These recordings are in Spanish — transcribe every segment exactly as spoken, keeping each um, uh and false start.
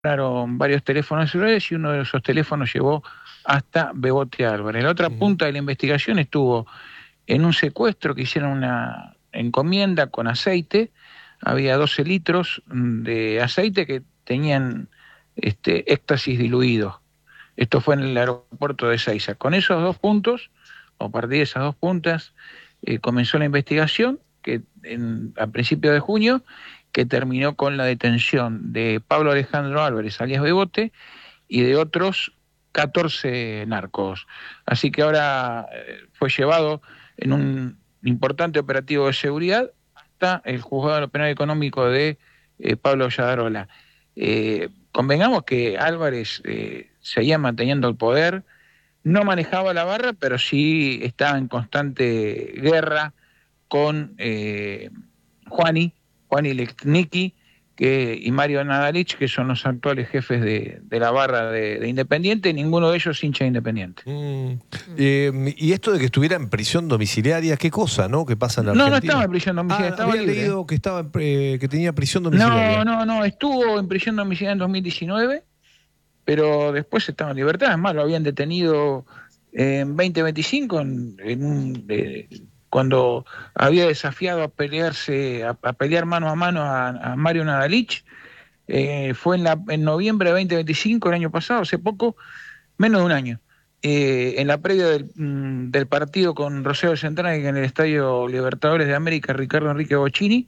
compraron varios teléfonos celulares y uno de esos teléfonos llevó hasta Bebote Álvarez. La otra uh-huh. punta de la investigación estuvo en un secuestro que hicieron una encomienda con aceite. Había doce litros de aceite que tenían este, éxtasis diluido. Esto fue en el aeropuerto de Ezeiza. Con esos dos puntos, o a partir de esas dos puntas, eh, comenzó la investigación que en, a principios de junio, que terminó con la detención de Pablo Alejandro Álvarez, alias Bebote, y de otros catorce narcos. Así que ahora eh, fue llevado en un importante operativo de seguridad hasta el juzgado penal económico de eh, Pablo Yadarola. Eh, convengamos que Álvarez eh, seguía manteniendo el poder, no manejaba la barra, pero sí estaba en constante guerra con eh, Juani, Juani Lechnicki que, y Mario Nadalich, que son los actuales jefes de, de la barra de, de Independiente, ninguno de ellos hincha Independiente. Mm. Eh, y esto de que estuviera en prisión domiciliaria, ¿qué cosa, no? ¿Qué pasa en la No, Argentina? no estaba en prisión domiciliaria, ah, estaba había libre. leído que, estaba, eh, que tenía prisión domiciliaria. No, no, no, estuvo en prisión domiciliaria en dos mil diecinueve, pero después estaba en libertad. Además, lo habían detenido en veinte veinticinco, en, en un... Eh, cuando había desafiado a pelearse, a, a pelear mano a mano a, a Mario Nadalich, eh, fue en, la, en noviembre de veinte veinticinco, el año pasado, hace poco, menos de un año, eh, en la previa del, mm, del partido con Rosario Central en el Estadio Libertadores de América, Ricardo Enrique Bocchini,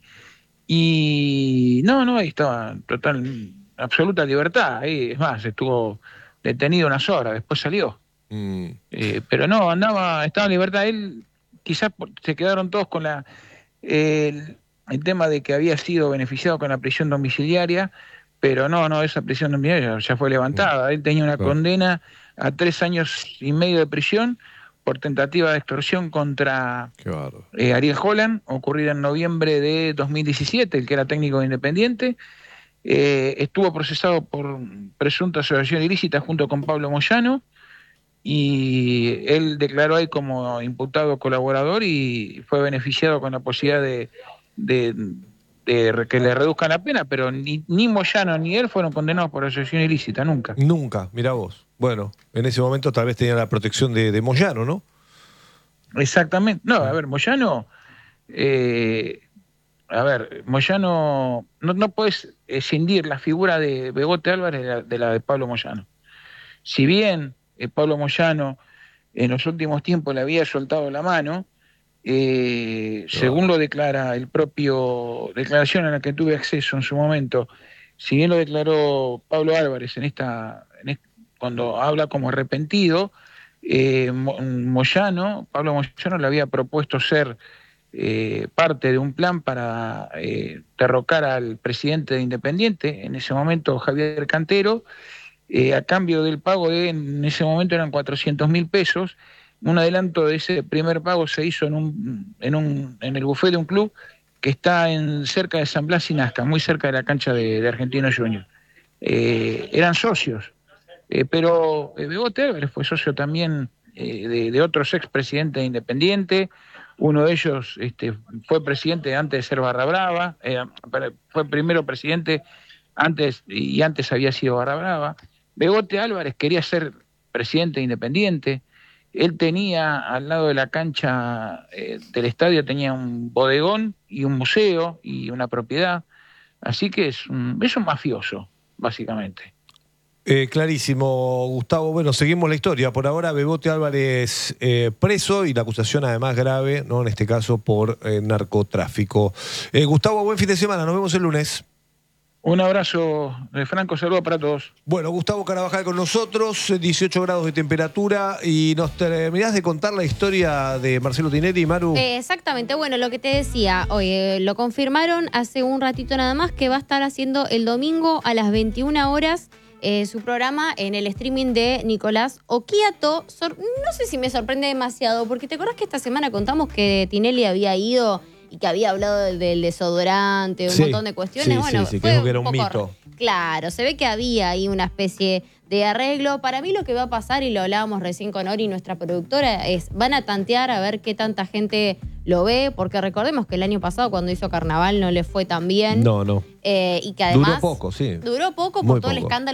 y no, no, ahí estaba en total, absoluta libertad, ahí, es más, estuvo detenido unas horas, después salió, mm. eh, pero no, andaba, estaba en libertad, él... Quizás se quedaron todos con la eh, el, el tema de que había sido beneficiado con la prisión domiciliaria, pero no, no, esa prisión domiciliaria ya fue levantada. Él tenía una condena a tres años y medio de prisión por tentativa de extorsión contra eh, Ariel Holland, ocurrida en noviembre de dos mil diecisiete, el que era técnico de Independiente. Eh, estuvo procesado por presunta asociación ilícita junto con Pablo Moyano, y él declaró ahí como imputado colaborador y fue beneficiado con la posibilidad de, de, de que le reduzcan la pena, pero ni, ni Moyano ni él fueron condenados por asociación ilícita, nunca. Nunca, mirá vos. Bueno, en ese momento tal vez tenía la protección de, de Moyano, ¿no? Exactamente. No, a ver, Moyano... Eh, a ver, Moyano... No, no puedes escindir la figura de Bebote Álvarez de la de, la de Pablo Moyano. Si bien... Eh, Pablo Moyano en los últimos tiempos le había soltado la mano, eh, según lo declara el propio declaración a la que tuve acceso en su momento, si bien lo declaró Pablo Álvarez en esta, en este, cuando habla como arrepentido, eh, Moyano, Pablo Moyano le había propuesto ser eh, parte de un plan para eh, derrocar al presidente de Independiente, en ese momento Javier Cantero, Eh, a cambio del pago de, en ese momento eran cuatrocientos mil pesos, un adelanto de ese primer pago se hizo en un, en un, en el buffet de un club que está en cerca de San Blas y Nazca, muy cerca de la cancha de, de Argentino Junior. Eh, eran socios, eh, pero eh, Bebote Álvarez fue socio también eh, de, de otros expresidentes de Independiente. Uno de ellos este, fue presidente antes de ser Barra Brava, eh, fue primero presidente antes y antes había sido Barra Brava. Bebote Álvarez quería ser presidente Independiente. Él tenía al lado de la cancha eh, del estadio, tenía un bodegón y un museo y una propiedad. Así que es un, es un mafioso, básicamente. Eh, clarísimo, Gustavo. Bueno, seguimos la historia. Por ahora, Bebote Álvarez eh, preso y la acusación además grave, ¿no? En este caso por eh, narcotráfico. Eh, Gustavo, buen fin de semana. Nos vemos el lunes. Un abrazo, eh, Franco, saludo para todos. Bueno, Gustavo Carabajal con nosotros, dieciocho grados de temperatura, y nos terminás de contar la historia de Marcelo Tinelli, Maru. Eh, exactamente, bueno, lo que te decía, oye, lo confirmaron hace un ratito nada más que va a estar haciendo el domingo a las veintiuna horas eh, su programa en el streaming de Nicolás Occhiato. Sor- no sé si me sorprende demasiado, porque te acordás que esta semana contamos que Tinelli había ido y que había hablado del, del desodorante, un sí, montón de cuestiones. Sí, bueno, sí, sí, fue que dijo que era un, un poco, mito. Claro, se ve que había ahí una especie de arreglo. Para mí lo que va a pasar, y lo hablábamos recién con Ori, nuestra productora, es van a tantear a ver qué tanta gente lo ve, porque recordemos que el año pasado cuando hizo Carnaval no le fue tan bien. No, no. Eh, y que además... Duró poco, sí. Duró poco por Muy todo el poco. escándalo